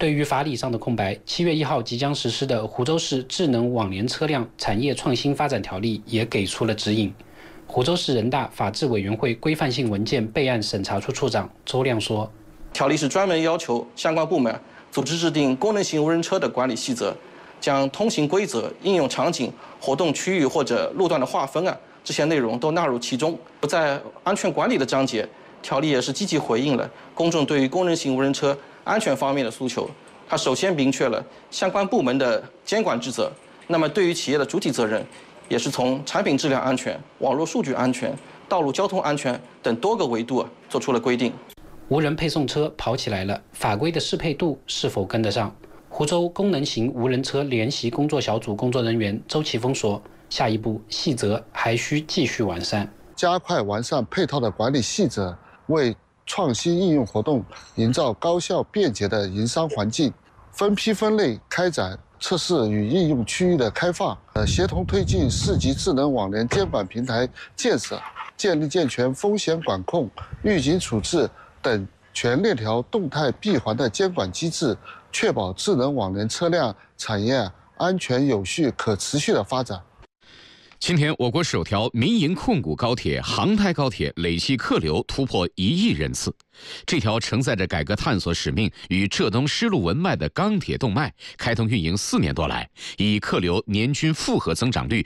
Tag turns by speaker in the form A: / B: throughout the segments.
A: 对于法理上的空白，7月1号即将实施的湖州市智能网联车辆产业创新发展条例也给出了指引。湖州市人大法制委员会规范性文件备案审查处处长周亮说：“
B: 条例是专门要求相关部门组织制定功能性无人车的管理细则，将通行规则、应用场景、活动区域或者路段的划分这些内容都纳入其中。在安全管理的章节，条例也是积极回应了公众对于功能性无人车安全方面的诉求。它首先明确了相关部门的监管职责，那么对于企业的主体责任，也是从产品质量安全、网络数据安全、道路交通安全等多个维度做出了规定。
A: 无人配送车跑起来了，法规的适配度是否跟得上？湖州功能型无人车联席工作小组工作人员周启峰说：“下一步细则还需继续完善，
C: 加快完善配套的管理细则，为创新应用活动营造高效便捷的营商环境，分批分类开展测试与应用区域的开放，协同推进市级智能网联监管平台建设，建立健全风险管控、预警处置等全链条动态闭环的监管机制，确保智能网联车辆产业安全、有序、可持续的发展。”
D: 今天，我国首条民营控股高铁杭台高铁累计客流突破1亿人次。这条承载着改革探索使命与浙东丝路文脉的钢铁动脉，开通运营4年多来，以客流年均复合增长率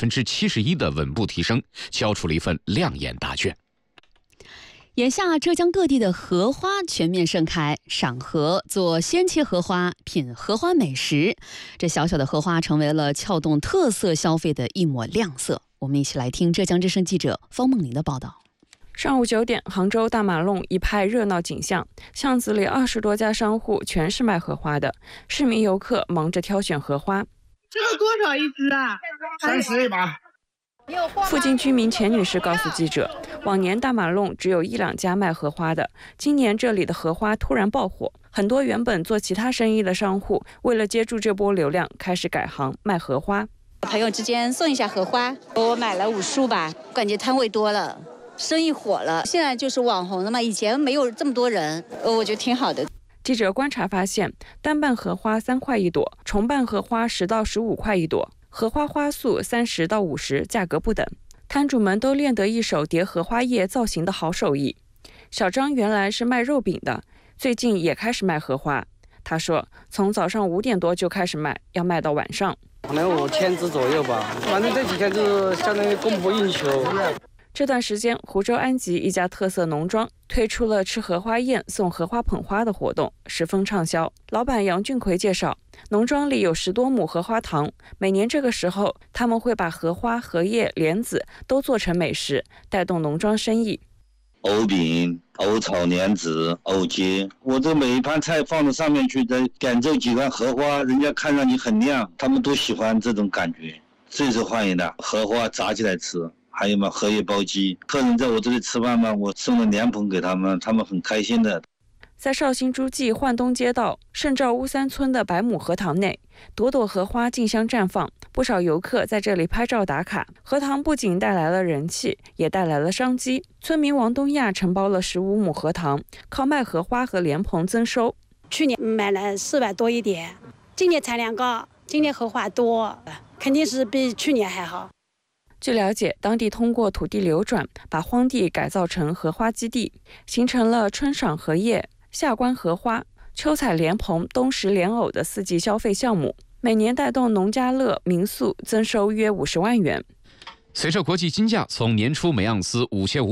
D: 71%的稳步提升，交出了一份亮眼答卷。
E: 眼下，浙江各地的荷花全面盛开，赏荷、做鲜切荷花、品荷花美食，这小小的荷花成为了撬动特色消费的一抹亮色。我们一起来听浙江之声记者方梦玲的报道。
F: 上午9点，杭州大马路一派热闹景象，巷子里20多家商户全是卖荷花的，市民游客忙着挑选荷花。
G: 这个多少一只啊？30一把。
F: 附近居民钱女士告诉记者，往年大马路只有1、2家卖荷花的，今年这里的荷花突然爆火，很多原本做其他生意的商户为了接住这波流量，开始改行卖荷花。
H: 朋友之间送一下荷花，我买了5束吧，感觉摊位多了，生意火了。现在就是网红了嘛，以前没有这么多人，我觉得挺好的。
F: 记者观察发现，单瓣荷花3块一朵，重瓣荷花10到15块一朵。荷花花束30到50，价格不等。摊主们都练得一手叠荷花叶造型的好手艺。小张原来是卖肉饼的，最近也开始卖荷花。他说，从早上5点多就开始卖，要卖到晚上，
I: 可能5000只左右吧。反正这几天就是相当于供不应求。
F: 这段时间，湖州安吉一家特色农庄推出了吃荷花宴送荷花捧花的活动，十分畅销。老板杨俊奎介绍，农庄里有10多亩荷花塘，每年这个时候，他们会把荷花、荷叶、莲子都做成美食，带动农庄生意。
J: 藕饼、藕炒莲子、藕节，我这每一盘菜放到上面去，再点这几瓣荷花，人家看上去很亮，他们都喜欢这种感觉，最受欢迎的荷花炸起来吃。还有嘛，荷叶包鸡，客人在我这里吃饭嘛，我送了莲蓬给他们，他们很开心的。
F: 在绍兴诸暨焕东街道盛兆乌3村的100亩荷塘内，朵朵荷花竞相绽放，不少游客在这里拍照打卡。荷塘不仅带来了人气，也带来了商机。村民王东亚承包了15亩荷塘，靠卖荷花和莲蓬增收。
K: 去年买了400多一点，今年产量高，今年荷花多，肯定是比去年还好。
F: 据了解，当地通过土地流转，把荒地改造成荷花基地，形成了春赏荷叶、夏观荷花、秋采莲蓬、冬食莲藕的4季消费项目，每年带动农家乐、民宿增收约50万元。
D: 随着国际金价从年初每盎司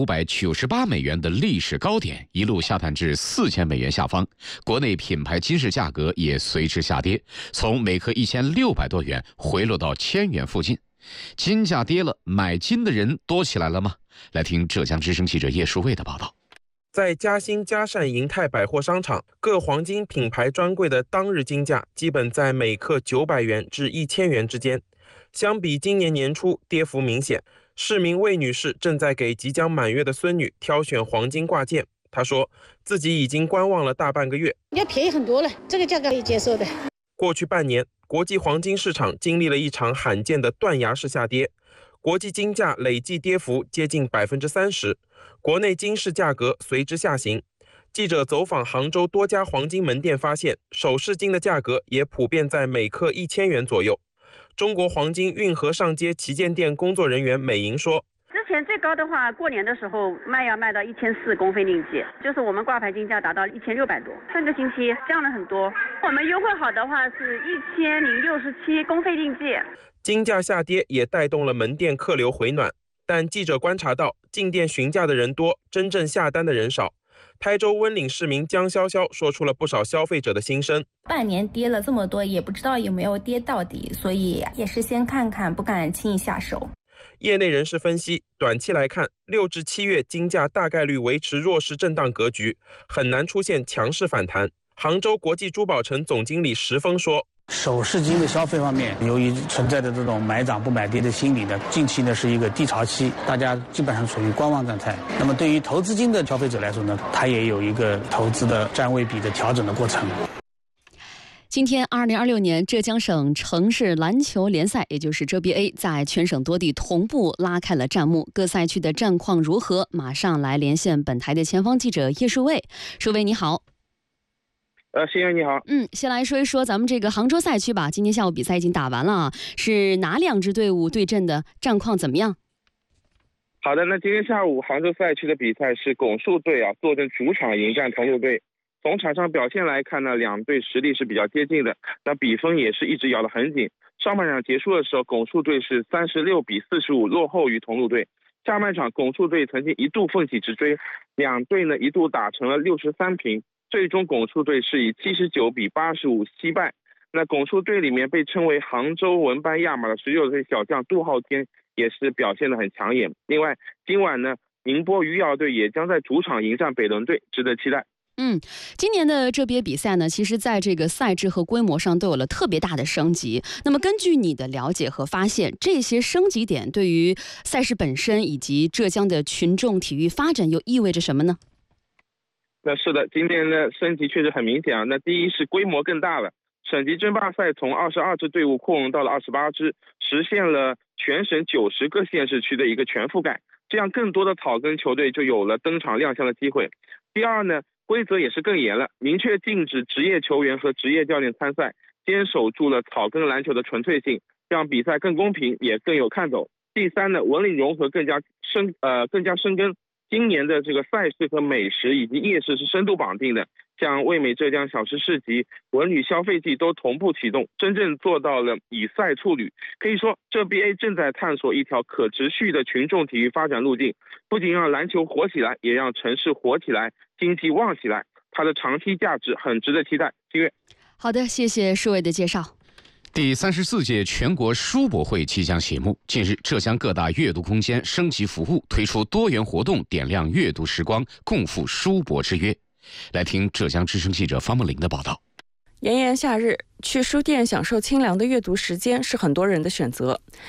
D: 5598美元的历史高点一路下探至4000美元下方，国内品牌金饰价格也随之下跌，从每克1600多元回落到1000元附近。金价跌了，买金的人多起来了吗？来听浙江之声记者叶淑卫的报道。
L: 在嘉兴、嘉善、银泰百货商场，各黄金品牌专柜的当日金价基本在每克900元至1000元之间。相比今年年初，跌幅明显。市民魏女士正在给即将满月的孙女挑选黄金挂件。她说，自己已经观望了大半个月，
K: 要便宜很多了，这个价格可以接受的。
L: 过去半年，国际黄金市场经历了一场罕见的断崖式下跌，国际金价累计跌幅接近30%，国内金饰价格随之下行。 记者走访杭州多家黄金门店，发现首饰金的价格也普遍在每克1000元左右。中国黄金运河上街旗舰店工作人员美莹说，
M: 之前最高的话，过年的时候要卖到1400公费令吉，就是我们挂牌金价达到1600多，上个星期降了很多。我们优惠好的话是1067公费令吉。
L: 金价下跌也带动了门店客流回暖，但记者观察到进店询价的人多，真正下单的人少。台州温岭市民江潇潇说出了不少消费者的心声。
N: 半年跌了这么多，也不知道有没有跌到底，所以也是先看看，不敢轻易下手。
L: 业内人士分析，短期来看，6至7月金价大概率维持弱势震荡格局，很难出现强势反弹。杭州国际珠宝城总经理石峰说，
O: 首饰金的消费方面，由于存在的这种买涨不买跌的心理呢，近期呢是一个低潮期，大家基本上处于观望状态。那么对于投资金的消费者来说呢，它也有一个投资的占位比的调整的过程。
E: 今天2026年浙江省城市篮球联赛，也就是浙 BA， 在全省多地同步拉开了战幕，各赛区的战况如何？马上来连线本台的前方记者叶树卫。树卫你好。
L: 新源你好。
E: 先来说一说咱们这个杭州赛区吧。今天下午比赛已经打完了啊，是哪2支队伍对阵的？战况怎么样？
L: 好的，那今天下午杭州赛区的比赛是拱墅队坐镇主场迎战桐庐队。从场上表现来看呢，两队实力是比较接近的，那比分也是一直咬得很紧。上半场结束的时候，拱墅队是36-45落后于桐庐队。下半场拱墅队曾经一度奋起直追，两队呢一度打成了63平。最终拱墅队是以79-85惜败。那拱墅队里面被称为杭州文班亚马的19岁小将杜浩天也是表现得很抢眼。另外今晚呢，宁波余姚队也将在主场迎战北仑队，值得期待。
E: 今年的这边比赛呢，其实在这个赛制和规模上都有了特别大的升级。那么根据你的了解和发现，这些升级点对于赛事本身以及浙江的群众体育发展又意味着什么呢？
L: 那是的，今年的升级确实很明显啊。那第一是规模更大了，省级争霸赛从22支队伍扩容到了28支，实现了全省90个县市区的一个全覆盖，这样更多的草根球队就有了登场亮相的机会。第二呢，规则也是更严了，明确禁止职业球员和职业教练参赛，坚守住了草根篮球的纯粹性，让比赛更公平也更有看头。第三呢，文旅融合更加深耕。今年的这个赛事和美食以及夜市是深度绑定的，像味美浙江小吃市集、文旅消费季都同步启动，真正做到了以赛促旅。可以说，浙 BA 正在探索一条可持续的群众体育发展路径，不仅让篮球火起来，也让城市火起来，经济旺起来。它的长期价值很值得期待。金月，
E: 好的，谢谢树伟的介绍。
D: 第34届全国书博会即将谢幕。近日，浙江各大阅读空间升级服务，推出多元活动，点亮阅读时光，共赴书博之约。来听浙江之声记者方梦玲的报道。
F: 炎炎夏日，去书店享受清凉的阅读时间是很多人的选择。